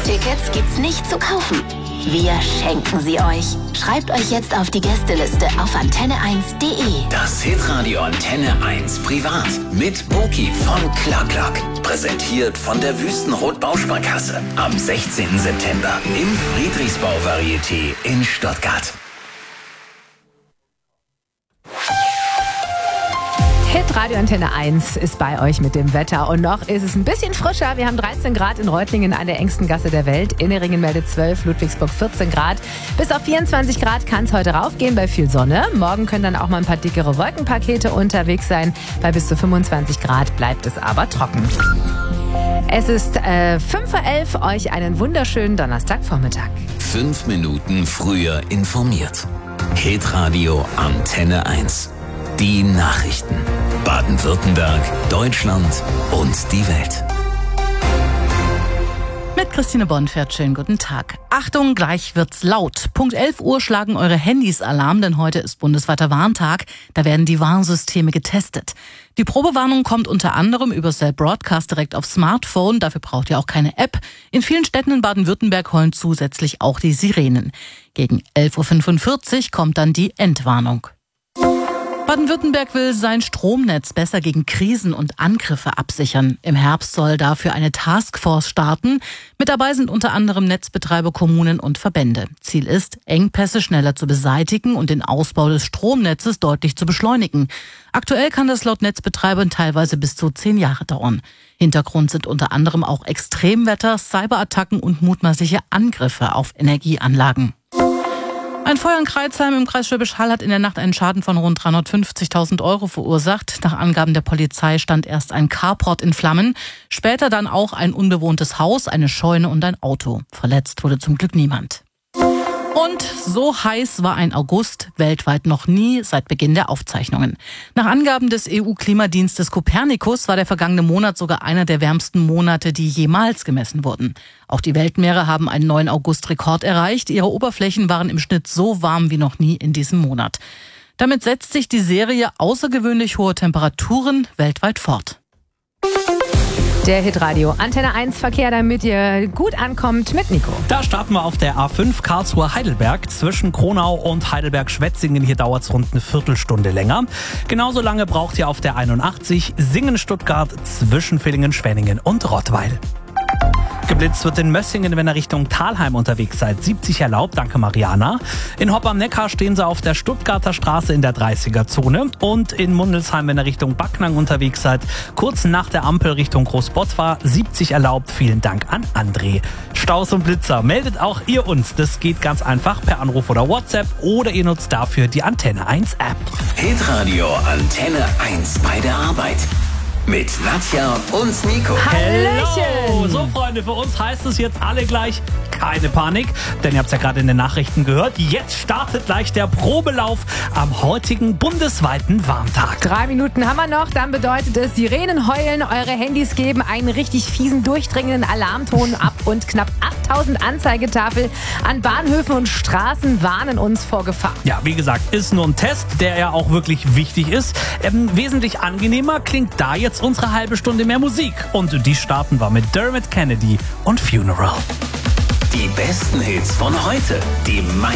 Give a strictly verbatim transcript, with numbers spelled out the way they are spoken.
Tickets gibt's nicht zu kaufen. Wir schenken sie euch. Schreibt euch jetzt auf die Gästeliste auf antenne eins punkt de. Das Hitradio Antenne eins Privat mit Boki von Clark. Präsentiert von der Wüstenrot Bausparkasse. Am sechzehnten September im Friedrichsbau Varieté in Stuttgart. Hitradio Antenne eins ist bei euch mit dem Wetter und noch ist es ein bisschen frischer. Wir haben dreizehn Grad in Reutlingen an der engsten Gasse der Welt. Inneringen meldet zwölf, Ludwigsburg vierzehn Grad. Bis auf vierundzwanzig Grad kann es heute raufgehen bei viel Sonne. Morgen können dann auch mal ein paar dickere Wolkenpakete unterwegs sein. Bei bis zu fünfundzwanzig Grad bleibt es aber trocken. Es ist äh, fünf vor elf, euch einen wunderschönen Donnerstagvormittag. Fünf Minuten früher informiert. Hitradio Antenne eins. Die Nachrichten. Baden-Württemberg, Deutschland und die Welt. Mit Christine Bonfert, schönen guten Tag. Achtung, gleich wird's laut. Punkt elf Uhr schlagen eure Handys Alarm, denn heute ist bundesweiter Warntag. Da werden die Warnsysteme getestet. Die Probewarnung kommt unter anderem über Cell Broadcast direkt auf Smartphone. Dafür braucht ihr auch keine App. In vielen Städten in Baden-Württemberg heulen zusätzlich auch die Sirenen. Gegen elf Uhr fünfundvierzig kommt dann die Endwarnung. Baden-Württemberg will sein Stromnetz besser gegen Krisen und Angriffe absichern. Im Herbst soll dafür eine Taskforce starten. Mit dabei sind unter anderem Netzbetreiber, Kommunen und Verbände. Ziel ist, Engpässe schneller zu beseitigen und den Ausbau des Stromnetzes deutlich zu beschleunigen. Aktuell kann das laut Netzbetreibern teilweise bis zu zehn Jahre dauern. Hintergrund sind unter anderem auch Extremwetter, Cyberattacken und mutmaßliche Angriffe auf Energieanlagen. Ein Feuer in Crailsheim im Kreis Schwäbisch Hall hat in der Nacht einen Schaden von rund dreihundertfünfzigtausend Euro verursacht. Nach Angaben der Polizei stand erst ein Carport in Flammen, später dann auch ein unbewohntes Haus, eine Scheune und ein Auto. Verletzt wurde zum Glück niemand. Und so heiß war ein August weltweit noch nie seit Beginn der Aufzeichnungen. Nach Angaben des E U-Klimadienstes Copernicus war der vergangene Monat sogar einer der wärmsten Monate, die jemals gemessen wurden. Auch die Weltmeere haben einen neuen August-Rekord erreicht. Ihre Oberflächen waren im Schnitt so warm wie noch nie in diesem Monat. Damit setzt sich die Serie außergewöhnlich hohe Temperaturen weltweit fort. Der Hitradio Antenne eins Verkehr, damit ihr gut ankommt mit Nico. Da starten wir auf der A fünf Karlsruhe-Heidelberg zwischen Kronau und Heidelberg-Schwetzingen. Hier dauert es rund eine Viertelstunde länger. Genauso lange braucht ihr auf der einundachtzig Singen-Stuttgart zwischen Villingen-Schwenningen und Rottweil. Geblitzt wird in Mössingen, wenn ihr Richtung Thalheim unterwegs seid. siebzig erlaubt, danke Mariana. In Hopp am Neckar stehen sie auf der Stuttgarter Straße in der dreißiger-Zone. Und in Mundelsheim, wenn ihr Richtung Backnang unterwegs seid, kurz nach der Ampel Richtung Großbottwar, siebzig erlaubt. Vielen Dank an André. Staus und Blitzer, meldet auch ihr uns. Das geht ganz einfach per Anruf oder WhatsApp oder ihr nutzt dafür die Antenne eins App. Hitradio Antenne eins bei der Arbeit. Mit Nadja und Nico. Hello! So, Freunde, für uns heißt es jetzt alle gleich keine Panik, denn ihr habt es ja gerade in den Nachrichten gehört. Jetzt startet gleich der Probelauf am heutigen bundesweiten Warntag. Drei Minuten haben wir noch, dann bedeutet es, Sirenen heulen, eure Handys geben einen richtig fiesen, durchdringenden Alarmton ab und knapp achttausend Anzeigetafeln an Bahnhöfen und Straßen warnen uns vor Gefahr. Ja, wie gesagt, ist nur ein Test, der ja auch wirklich wichtig ist. Ähm, wesentlich angenehmer klingt da jetzt unsere halbe Stunde mehr Musik. Und die starten wir mit Dermot Kennedy und Funeral. Die besten Hits von heute, die meisten